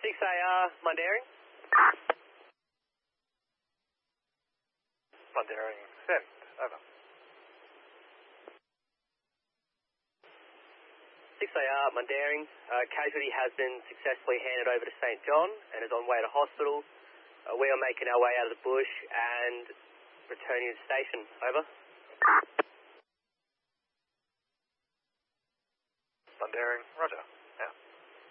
6AR, Mundaring. Mundaring, send. Over. 6AR, Mundaring. Casualty has been successfully handed over to St. John and is on way to hospital. We are making our way out of the bush and returning to the station. Over. Mundaring, roger.